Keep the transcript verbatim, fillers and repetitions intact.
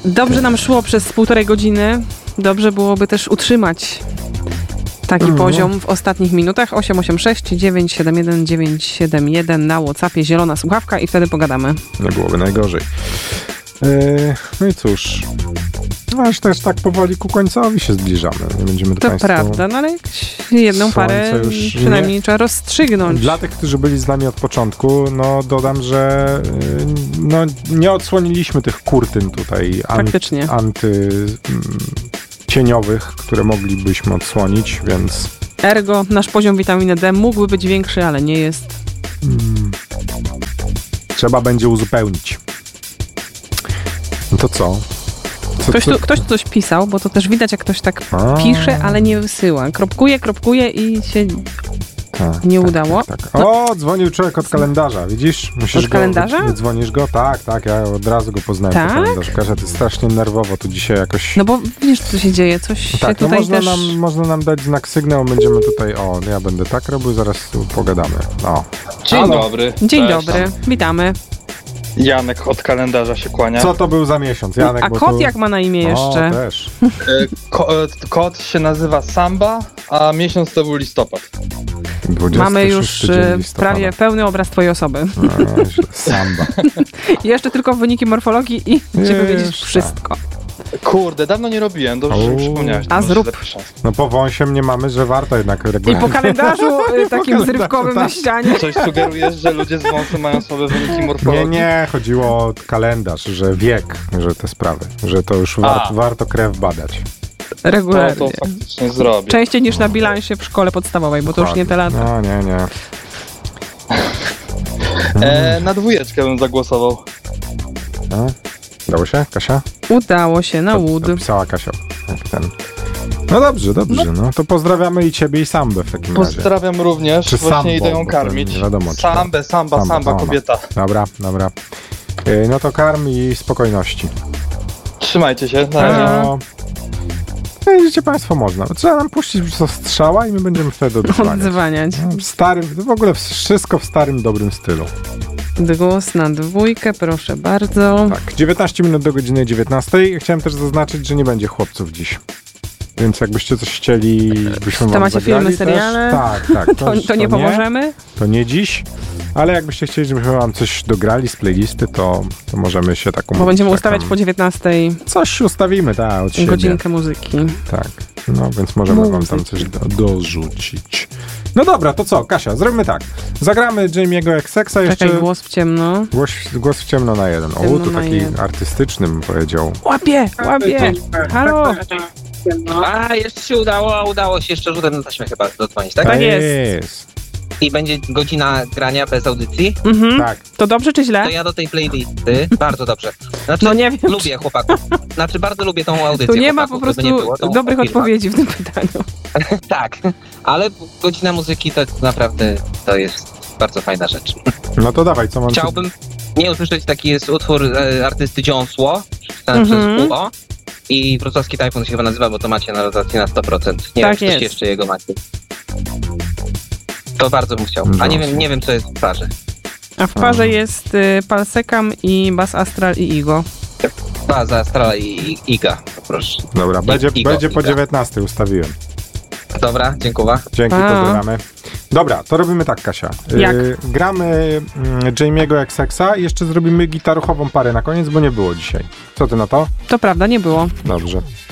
Dobrze nam szło przez półtorej godziny. Dobrze byłoby też utrzymać taki Mhm. poziom w ostatnich minutach. osiem osiem sześć dziewięć siedem jeden dziewięć siedem jeden na WhatsAppie, zielona słuchawka i wtedy pogadamy. Nie byłoby najgorzej. Yy, no i cóż, no aż też tak powoli ku końcowi się zbliżamy. Nie będziemy To Państwu... prawda, no ale jedną Słońce parę już przynajmniej nie- trzeba rozstrzygnąć. Dla tych, którzy byli z nami od początku, no dodam, że yy, no, nie odsłoniliśmy tych kurtyn tutaj an, Faktycznie. anty mm, cieniowych, które moglibyśmy odsłonić, więc Ergo, nasz poziom witaminy D mógłby być większy, ale nie jest. mm, trzeba będzie uzupełnić. No to co? co Ktoś co- tu, ktoś tu coś pisał, bo to też widać, jak ktoś tak A. pisze, ale nie wysyła. Kropkuje, kropkuje i się Tak, nie tak, udało. Tak, tak. O, dzwonił człowiek od kalendarza, widzisz? Musisz Od kalendarza? Go, dzwonisz go? Tak, tak, ja od razu go poznałem Tak? po kalendarzu. Kasia, ty strasznie nerwowo tu dzisiaj jakoś... No bo widzisz, co się dzieje, coś się tak, no tutaj można, też... nam, można nam dać znak sygnał, będziemy tutaj, o, ja będę tak robił, zaraz tu pogadamy. O. Dzień Halo. dobry. Dzień Cześć, dobry, tam. witamy. Janek od kalendarza się kłania. Co to był za miesiąc, Janek? A bo kot tu... jak ma na imię jeszcze? O, też. E, Ko- e, kot się nazywa Samba, a miesiąc to był listopad. dwudziesty Mamy już szósty dzień e, listopada. prawie pełny obraz twojej osoby. A, źle. Samba. Jeszcze tylko wyniki morfologii i ci Jeszcze. powiedzieć wszystko. Kurde, dawno nie robiłem, dobrze, że mi O. przypomniałeś. A Może zrób. zapiszę. No po wąsie mnie mamy, że warto jednak I regularnie. po kalendarzu y, takim kalendarzu, zrywkowym na tak. ścianie. Coś sugerujesz, że ludzie z wąsem mają słabe wyniki Nie, morfologii? nie, chodziło o kalendarz, że wiek, że te sprawy, że to już war, A. warto krew badać. To, Regularnie. to faktycznie zrobię. Częściej niż na bilansie w szkole podstawowej, bo to już nie te lata. No nie, nie. E, na dwójeczkę bym zagłosował. No. Dało się, Kasia? Udało się, na łód. Napisała Kasia. Jak ten. No dobrze, dobrze. No to pozdrawiamy i ciebie i Sambę w takim razie. Pozdrawiam również, Czy właśnie Sambo, idę ją bo to karmić. nie wiadomo, czy Sambę, samba, Samba, samba, samba. kobieta. Dobra, dobra. Yy, No to karm i spokojności. Trzymajcie się, na razie. No. No, widzicie Państwo, można. Trzeba nam puścić po prostu strzała i my będziemy wtedy odzwaniać. Odzwaniać. No, w starym, w ogóle wszystko w starym, dobrym stylu. Głos na dwójkę, proszę bardzo. Tak, dziewiętnaście minut do godziny dziewiętnastej. Chciałem też zaznaczyć, że nie będzie chłopców dziś. Więc jakbyście coś chcieli, byśmy wam Temacie zagrali filmy, seriale? Też, tak, tak. To, to nie pomożemy? To nie dziś, ale jakbyście chcieli, żebyśmy wam coś dograli z playlisty, to, to możemy się tak umówić. Bo będziemy taką- ustawiać po dziewiętnastej Coś ustawimy, tak, od siebie. godzinkę muzyki. Tak, no więc możemy wam tam Muzyki. coś do, dorzucić. No dobra, to co, Kasia, zrobimy tak. Zagramy Jamie'ego Exexa jeszcze... Czekaj, głos w ciemno. Głos, głos w ciemno na jeden. O, Ciemno to na taki jeden. artystyczny bym powiedział. Łapie, łapie. Halo. A, jeszcze się udało, udało się jeszcze rzutem na taśmę chyba dodzwonić, tak? Tak jest. I będzie godzina grania bez audycji. Mhm. Tak. To dobrze czy źle? To ja do tej playlisty bardzo dobrze. Znaczy, No nie wiem. lubię chłopaków. Znaczy, bardzo lubię tą audycję. Tu nie ma po chłopaków, prostu żeby nie było, tą dobrych o filmach. odpowiedzi w tym pytaniu. Tak, ale godzina muzyki to naprawdę to jest bardzo fajna rzecz. No to dawaj, co mam... Chciałbym nie usłyszeć, taki jest utwór e, artysty Dziąsło, czytany Mhm. przez U O. I wrocławski Tajfun się chyba nazywa, bo to macie na rotacji na sto procent. Nie Tak wiem, czy jest. coś jeszcze jego macie. To bardzo bym chciał. A nie wiem, nie wiem co jest w parze. A w parze jest y, Palsekam i Bass Astral i Igo. Baza, Astrala i, i Iga, proszę. Dobra, będzie, Igo, będzie po Iga. dziewiętnastej ustawiłem. Dobra, dziękuję. Dzięki, A. pozdrawiamy. Dobra, to robimy tak, Kasia. Jak? Y, gramy mm, Jamie'ego Exexa i jeszcze zrobimy gitaruchową parę na koniec, bo nie było dzisiaj. Co ty na to? To prawda, nie było. Dobrze.